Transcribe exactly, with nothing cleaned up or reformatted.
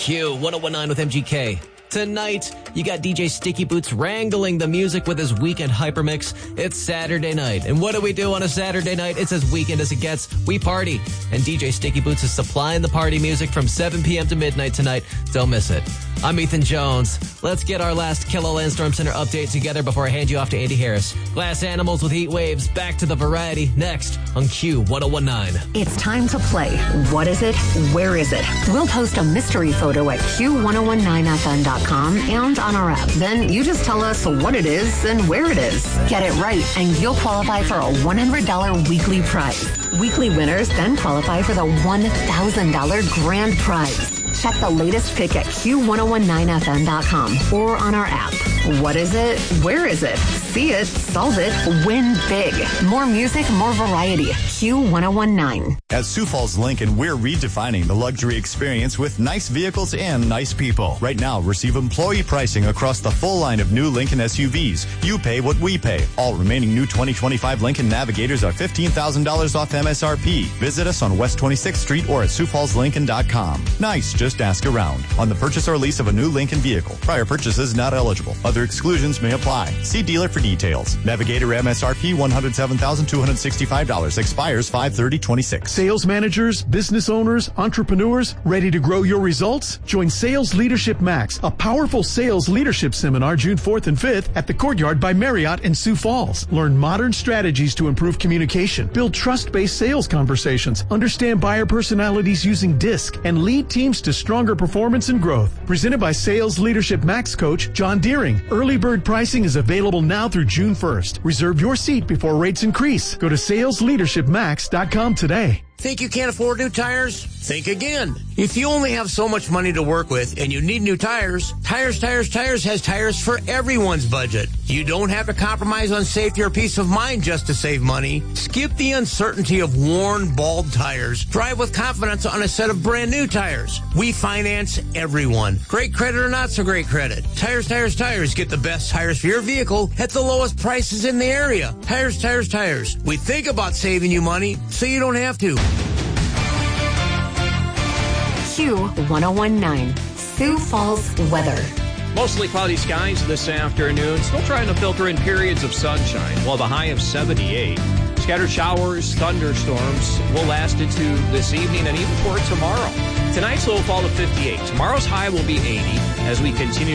Q one oh one nine with M G K. Tonight, you got D J Sticky Boots wrangling the music with his weekend hypermix. It's Saturday night. And what do we do on a Saturday night? It's as weekend as it gets. We party. And D J Sticky Boots is supplying the party music from seven p.m. to midnight tonight. Don't miss it. I'm Ethan Jones. Let's get our last Killow Storm Center update together before I hand you off to Andy Harris. Glass Animals with Heat Waves. Back to the variety. Next on Q one oh one nine. It's time to play. What is it? Where is it? We'll post a mystery photo at Q ten nineteen F M dot com and on our app. Then you just tell us what it is and where it is. Get it right, and you'll qualify for a one hundred dollars weekly prize. Weekly winners then qualify for the one thousand dollars grand prize. Check the latest pick at Q ten nineteen F M dot com or on our app. What is it? Where is it? See it, solve it, win big. More music, more variety. Q ten nineteen. At Sioux Falls Lincoln, we're redefining the luxury experience with nice vehicles and nice people. Right now, receive employee pricing across the full line of new Lincoln S U Vs. You pay what we pay. All remaining new twenty twenty-five Lincoln Navigators are fifteen thousand dollars off M S R P. Visit us on West twenty-sixth Street or at sioux falls lincoln dot com. Nice, just ask around. On the purchase or lease of a new Lincoln vehicle, prior purchases not eligible. Other exclusions may apply. See dealer for details. Navigator M S R P one hundred seven thousand two hundred sixty-five dollars. Expires five thirty twenty-six. Sales managers, business owners, entrepreneurs, ready to grow your results? Join Sales Leadership Max, a powerful sales leadership seminar June fourth and fifth at the Courtyard by Marriott in Sioux Falls. Learn modern strategies to improve communication, build trust-based sales conversations, understand buyer personalities using DISC, and lead teams to stronger performance and growth. Presented by Sales Leadership Max coach John Deering. Early bird pricing is available now through June first. Reserve your seat before rates increase. Go to sales leadership max dot com today. Think you can't afford new tires? Think again. If you only have so much money to work with and you need new tires, Tires, Tires, Tires has tires for everyone's budget. You don't have to compromise on safety or peace of mind just to save money. Skip the uncertainty of worn, bald tires. Drive with confidence on a set of brand new tires. We finance everyone. Great credit or not so great credit. Tires, Tires, Tires. Get the best tires for your vehicle at the lowest prices in the area. Tires, Tires, Tires. We think about saving you money so you don't have to. Q ten nineteen. Sioux Falls weather. Mostly cloudy skies this afternoon. Still trying to filter in periods of sunshine. While the high of seventy-eight. Scattered showers, thunderstorms will last into this evening and even for tomorrow. Tonight's low fall of fifty-eight. Tomorrow's high will be eighty as we continue